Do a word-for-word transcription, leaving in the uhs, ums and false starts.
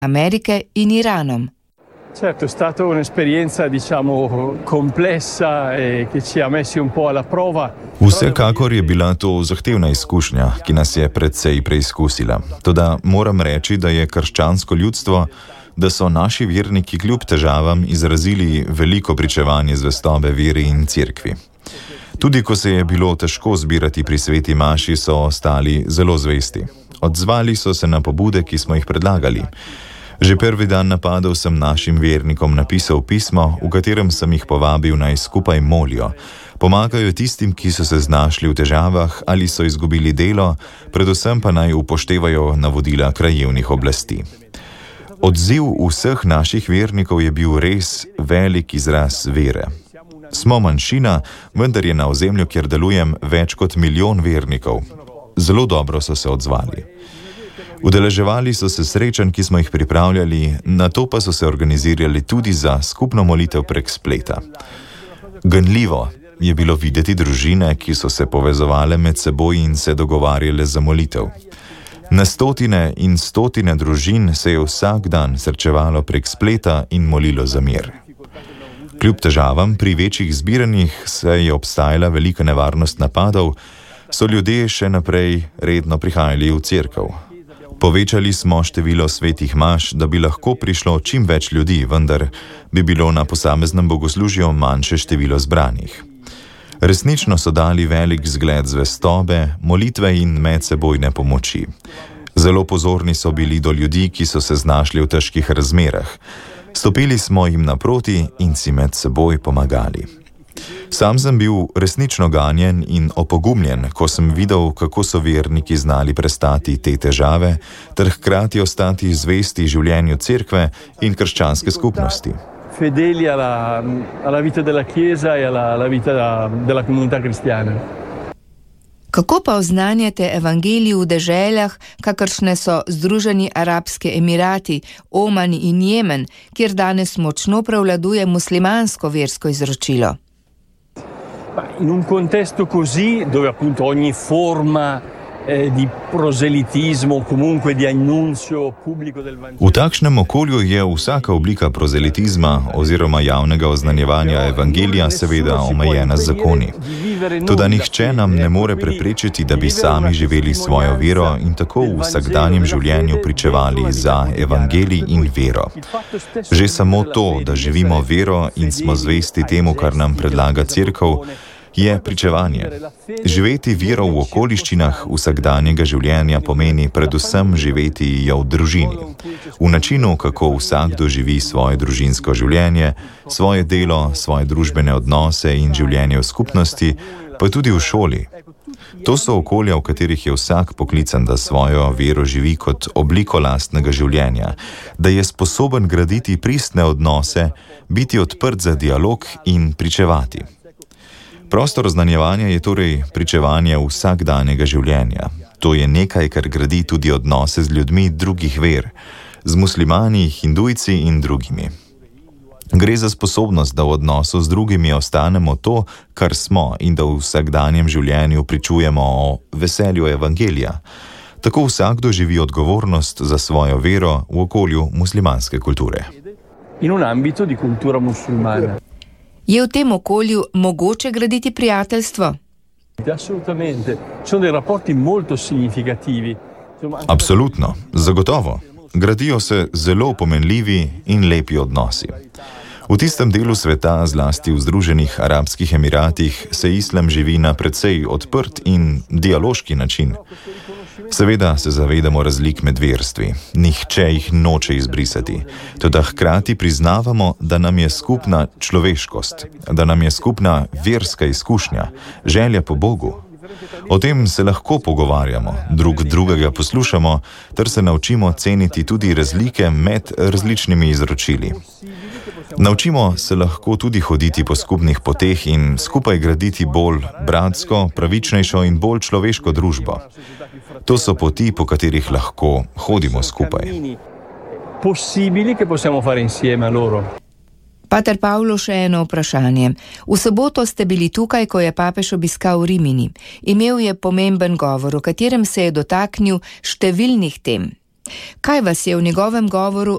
Amerike in Iranom. Certo, è stata un'esperienza, diciamo, complessa e che ci ha messi un po' alla prova. Vsekakor je bila to zahtevna izkušnja, ki nas je precej preizkusila. Toda moram reči, da je krščansko ljudstvo, da so naši verniki kljub težavam izrazili veliko pričevanje zvestobe veri in cerkvi. Tudi ko se je bilo težko zbirati pri sveti maši, so ostali zelo zvesti. Odzvali so se na pobude, ki smo jih predlagali. Že prvi dan napadov sem našim vernikom napisal pismo, v katerem sem jih povabil naj skupaj molijo. Pomagajo tistim, ki so se znašli v težavah ali so izgubili delo, predvsem pa naj upoštevajo navodila krajevnih oblasti. Odziv vseh naših vernikov je bil res velik izraz vere. Smo manjšina, vendar je na ozemlju, kjer delujem, več kot milijon vernikov. Zelo dobro so se odzvali. Udeleževali so se srečanj, ki smo jih pripravljali, nato pa so se organizirali tudi za skupno molitev prek spleta. Ganljivo je bilo videti družine, ki so se povezovale med seboj in se dogovarjale za molitev. Na stotine in stotine družin se je vsak dan srečevalo prek spleta in molilo za mir. Kljub težavam pri večjih zbiranjih, saj je obstajala velika nevarnost napadov, so ljudje še naprej redno prihajali v cerkev. Povečali smo število svetih maš, da bi lahko prišlo čim več ljudi, vendar bi bilo na posameznem bogoslužju manjše število zbranih. Resnično so dali velik zgled zvestobe, molitve in medsebojne pomoči. Zelo pozorni so bili do ljudi, ki so se znašli v težkih razmerah. Stopili smo jim naproti in si med seboj pomagali. Sam sem bil resnično ganjen in opogumljen, ko sem videl, kako so verniki znali prestati te težave, ter hkrati ostati zvesti življenju cerkve in krščanske skupnosti. Fedeli alla, alla vita della Chiesa e alla, alla vita della comunità cristiana. Kako pa oznanjate evangelij v deželah, kakršne so Združeni arabski emirati, Oman in Jemen, kjer danes močno prevladuje muslimansko versko izročilo? In un contesto così, dove appunto ogni forma eh, di proselitismo, comunque di annuncio pubblico del Vangelo. V takšnem okolju je vsaka oblika prozelitizma oziroma javnega oznanjevanja evangelija seveda omejena z zakoni. Toda nihče nam ne more preprečiti, da bi sami živeli svojo vero in tako v vsakdanjem življenju pričevali za evangelij in vero. Že samo to, da živimo vero in smo zvesti temu, kar nam predlaga cerkev, je pričevanje. Živeti vero v okoliščinah vsakdanjega življenja pomeni predvsem živeti jo v družini. V načinu, kako vsakdo živi svoje družinsko življenje, svoje delo, svoje družbene odnose in življenje v skupnosti, pa tudi v šoli. To so okolja, v katerih je vsak poklican, da svojo vero živi kot obliko lastnega življenja, da je sposoben graditi pristne odnose, biti odprt za dialog in pričevati. Prostor oznanjevanja je torej pričevanje vsakdanjega življenja. To je nekaj, kar gradi tudi odnose z ljudmi drugih ver, z muslimani, hindujci in drugimi. Gre za sposobnost, da v odnosu z drugimi ostanemo to, kar smo, in da v vsakdanjem življenju pričujemo o veselju evangelija. Tako vsakdo živi odgovornost za svojo vero v okolju muslimanske kulture. In v ambito di cultura musulmana. Je v tem okolju mogoče graditi prijateljstvo? Assolutamente. Sono dei rapporti molto significativi. Absolutno, zagotovo. Gradijo se zelo pomenljivi in lepi odnosi. V tistem delu sveta, zlasti v Združenih arabskih emiratih, se islam živi na precej odprt in dialoški način. Seveda se zavedamo razlik med verstvi, nihče jih noče izbrisati, toda hkrati priznavamo, da nam je skupna človeškost, da nam je skupna verska izkušnja, želja po Bogu. O tem se lahko pogovarjamo, drug drugega poslušamo, ter se naučimo ceniti tudi razlike med različnimi izročili. Naučimo se lahko tudi hoditi po skupnih poteh in skupaj graditi bolj bratsko, pravičnejšo in bolj človeško družbo. To so poti, po katerih lahko hodimo skupaj. Possibili che possiamo fare insieme a loro. Pater Pavlo, še eno vprašanje. V soboto ste bili tukaj, ko je papež obiskal Rimini. Imel je pomemben govor, v katerem se je dotaknil številnih tem. Kaj vas je v njegovem govoru